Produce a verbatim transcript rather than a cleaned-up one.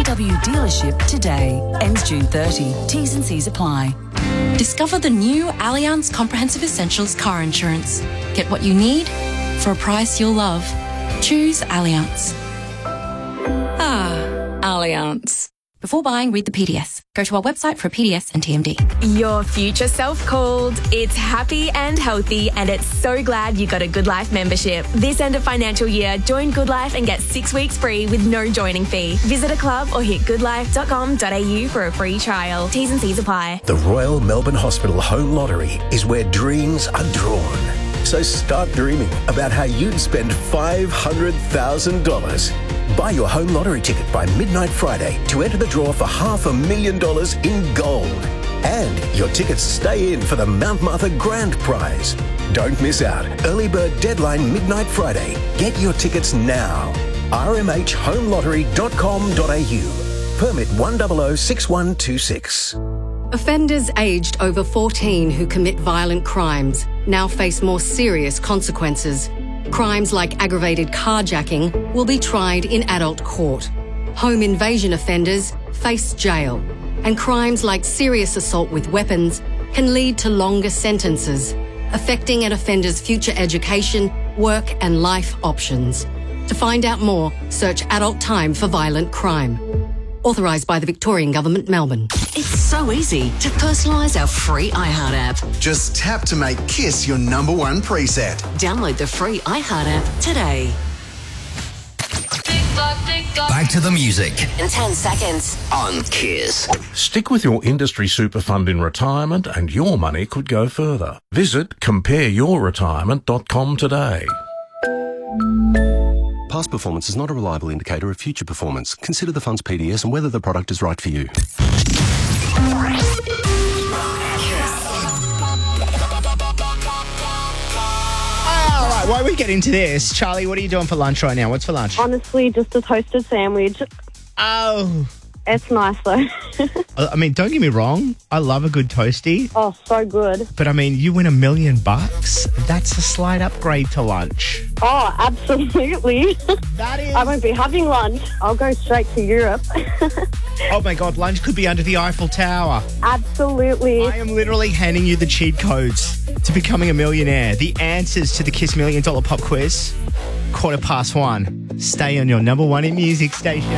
W dealership today. Ends June thirtieth. T's and C's apply. Discover the new Allianz Comprehensive Essentials car insurance. Get what you need for a price you'll love. Choose Allianz. Ah, Allianz. Before buying, read the P D S. Go to our website for a P D S and T M D. Your future self called. It's happy and healthy, and it's so glad you got a Good Life membership. This end of financial year, join Good Life and get six weeks free with no joining fee. Visit a club or hit good life dot com dot a u for a free trial. T's and C's apply. The Royal Melbourne Hospital Home Lottery is where dreams are drawn. So start dreaming about how you'd spend five hundred thousand dollars. Buy your home lottery ticket by midnight Friday to enter the draw for half a million dollars in gold. And your tickets stay in for the Mount Martha Grand Prize. Don't miss out. Early bird deadline midnight Friday. Get your tickets now. r m h home lottery dot com dot a u. Permit one zero zero six one two six. Offenders aged over fourteen who commit violent crimes now face more serious consequences. Crimes like aggravated carjacking will be tried in adult court. Home invasion offenders face jail. And crimes like serious assault with weapons can lead to longer sentences, affecting an offender's future education, work and life options. To find out more, search Adult Time for Violent Crime. Authorised by the Victorian Government, Melbourne. It's so easy to personalise our free iHeart app. Just tap to make Kiss your number one preset. Download the free iHeart app today. Back to the music In ten seconds. on Kiss. Stick with your industry super fund in retirement and your money could go further. Visit compare your retirement dot com today. Past performance is not a reliable indicator of future performance. Consider the fund's P D S and whether the product is right for you. All right, while we get into this, Charlie, what are you doing for lunch right now? What's for lunch? Honestly, just a toasted sandwich. Oh. It's nice, though. I mean, don't get me wrong. I love a good toasty. Oh, so good. But, I mean, you win a million bucks. That's a slight upgrade to lunch. Oh, absolutely. That is. I won't be having lunch. I'll go straight to Europe. Oh, my God. Lunch could be under the Eiffel Tower. Absolutely. I am literally handing you the cheat codes to becoming a millionaire. The answers to the Kiss Million Dollar Pop Quiz. Quarter past one. Stay on your number one in music station.